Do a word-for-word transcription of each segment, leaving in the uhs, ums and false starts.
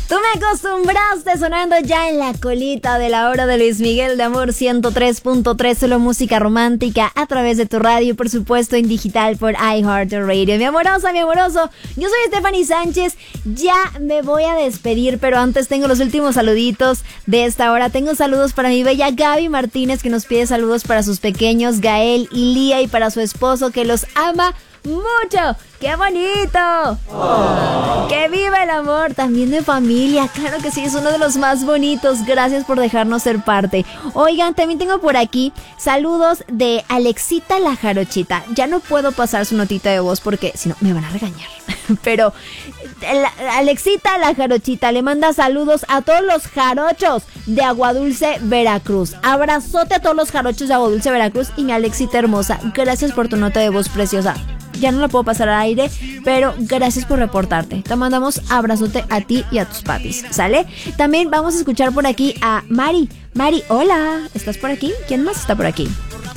Tú me acostumbraste sonando ya en la colita de la hora de Luis Miguel de Amor ciento tres punto tres, solo música romántica a través de tu radio y por supuesto en digital por iHeartRadio. Mi amorosa, mi amoroso, yo soy Stephanie Sánchez, ya me voy a despedir, pero antes tengo los últimos saluditos de esta hora. Tengo saludos para mi bella Gaby Martínez, que nos pide saludos para sus pequeños Gael y Lía, y para su esposo, que los ama mucho. ¡Qué bonito! Oh. ¡Que viva el amor! También de familia, claro que sí, es uno de los más bonitos. Gracias por dejarnos ser parte. Oigan, también tengo por aquí saludos de Alexita la Jarochita. Ya no puedo pasar su notita de voz porque si no me van a regañar. Pero la, Alexita la Jarochita le manda saludos a todos los jarochos de Aguadulce, Veracruz. Abrazote a todos los jarochos de Aguadulce, Veracruz. Y mi Alexita hermosa, gracias por tu nota de voz preciosa. Ya no la puedo pasar al aire, pero gracias por reportarte. Te mandamos abrazote a ti y a tus papis, ¿sale? También vamos a escuchar por aquí a Mari. Mari, hola, ¿estás por aquí? ¿Quién más está por aquí?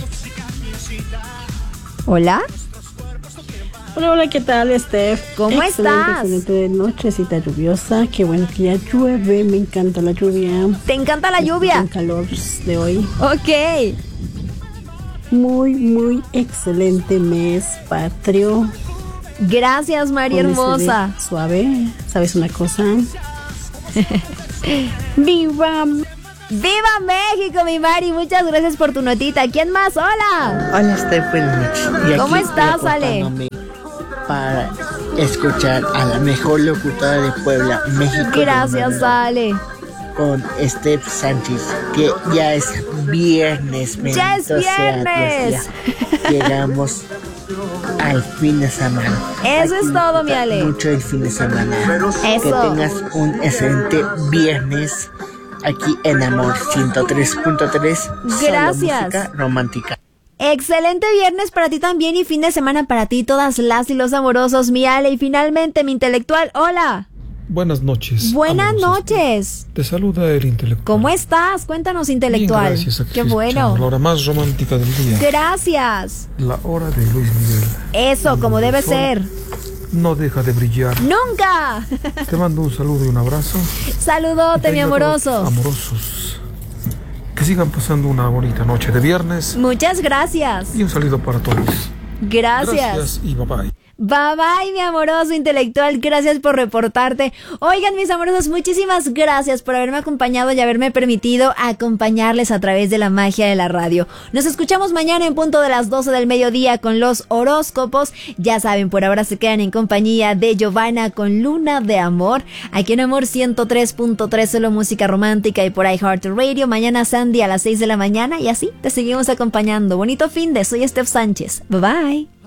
Hola. Hola, hola, ¿qué tal, Steph? ¿Cómo excelente, estás? Excelente nochecita lluviosa. Qué bueno que ya llueve, me encanta la lluvia. ¿Te encanta la lluvia? El calor de hoy. Ok. Muy, muy excelente mes patrio. Gracias, Mari hermosa. Suave, ¿sabes una cosa? ¡Viva! ¡Viva México, mi Mari! Muchas gracias por tu notita. ¿Quién más? ¡Hola! Hola, Steph, buenas noches. ¿Cómo estás, Ale? Para escuchar a la mejor locutora de Puebla, México. Gracias, Ale. Con Steph Sánchez, que ya es viernes. ¡Ya es viernes! Ya llegamos al fin de semana. Eso es todo, mi Ale. Mucho el fin de semana. Eso. Que tengas un excelente viernes aquí en Amor ciento tres punto tres. Gracias. Música romántica. Excelente viernes para ti también y fin de semana para ti, todas las y los amorosos, mi Ale. Y finalmente, mi intelectual, hola. Buenas noches. Buenas noches. Te saluda el intelectual. ¿Cómo estás? Cuéntanos, intelectual. Bien, gracias. Aquí Qué bueno. La hora más romántica del día. Gracias. La hora de Luis Miguel. Eso, El como debe sol ser. No deja de brillar. ¡Nunca! Te mando un saludo y un abrazo. Saludote, mi amoroso. Amorosos. Que sigan pasando una bonita noche de viernes. Muchas gracias. Y un saludo para todos. Gracias. Gracias y bye bye. Bye bye, mi amoroso intelectual, gracias por reportarte. Oigan, mis amorosos, muchísimas gracias por haberme acompañado y haberme permitido acompañarles a través de la magia de la radio. Nos escuchamos mañana en punto de las doce del mediodía con los horóscopos. Ya saben, por ahora se quedan en compañía de Giovanna con Luna de Amor, aquí en Amor ciento tres punto tres, solo música romántica, y por iHeartRadio. Mañana Sandy a las seis de la mañana y así te seguimos acompañando. Bonito fin de, soy Steph Sánchez. Bye bye.